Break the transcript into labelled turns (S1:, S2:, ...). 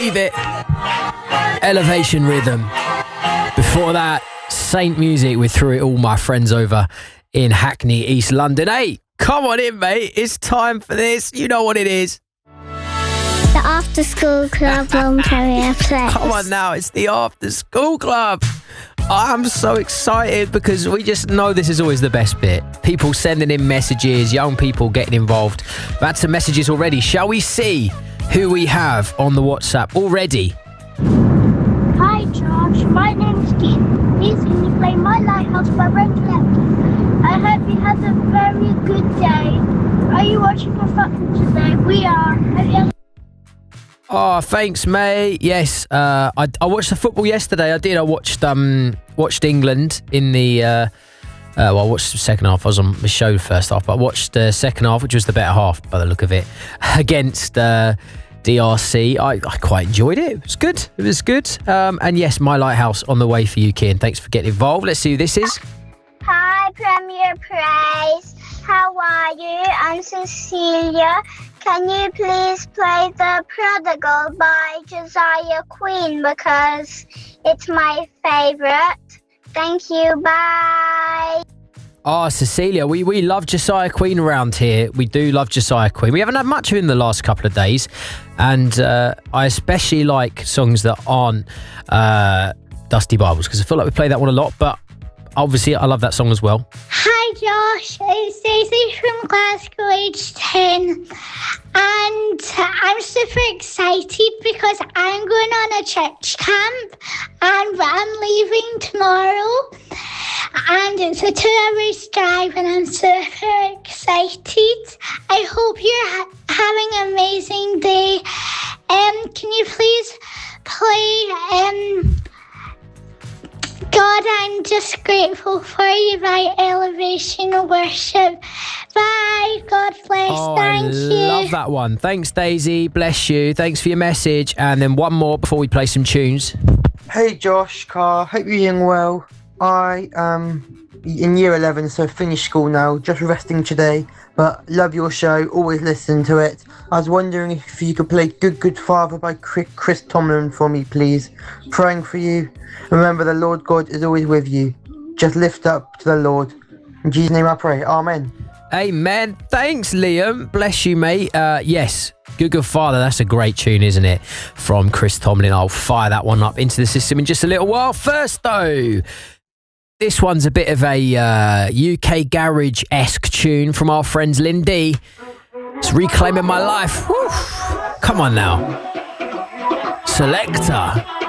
S1: Leave it. Elevation Rhythm. Before that, Saint Music with Through It All, my friends over in Hackney, East London. Hey, come on in, mate. It's time for this. You know what it is.
S2: The After School Club on Premier Place.
S1: Come on now, it's the After School Club. I'm so excited because we just know this is always the best bit. People sending in messages, young people getting involved. We've had some messages already. Shall we see who we have on the WhatsApp already?
S2: Hi Josh, my name's Keith. Please can you play My Lighthouse by Red Clapton? I hope you had a very good day. Are you watching for football today? We are.
S1: Oh, thanks, mate. Yes, I watched the football yesterday. I did. I watched England in the... I watched the second half. I was on the show first half, but I watched the second half, which was the better half by the look of it, against DRC. I quite enjoyed it. It was good. It was good. And yes, My Lighthouse on the way for you, Kian. Thanks for getting involved. Let's see who this is.
S2: Hi, Premier Praise. How are you? I'm Cecilia. Can you please play The Prodigal by Josiah Queen because it's my favourite. Thank you. Bye.
S1: Oh, Cecilia, we love Josiah Queen around here. We do love Josiah Queen. We haven't had much of him the last couple of days. And I especially like songs that aren't Dusty Bibles because I feel like we play that one a lot. But obviously, I love that song as well.
S2: Hi Josh, it's Daisy from Glasgow, age 10, and I'm super excited because I'm going on a church camp and I'm leaving tomorrow and it's a 2 hours drive and I'm super excited. I hope you're having an amazing day. Can you please play God, I'm just grateful for you by Elevation Worship. Bye. God bless. Thank you.
S1: I love that one. Thanks, Daisy. Bless you. Thanks for your message. And then one more before we play some tunes.
S3: Hey, Josh, Carl. Hope you're doing well. I am in year 11, so finished school now. Just resting today. But love your show. Always listen to it. I was wondering if you could play Good Good Father by Chris Tomlin for me, please. Praying for you. Remember, the Lord God is always with you. Just lift up to the Lord. In Jesus' name I pray. Amen.
S1: Amen. Thanks, Liam. Bless you, mate. Yes, Good Good Father. That's a great tune, isn't it? From Chris Tomlin. I'll fire that one up into the system in just a little while. First, though, this one's a bit of a UK garage-esque tune from our friends Lindy. It's Reclaiming My Life. Woo. Come on now. Selector.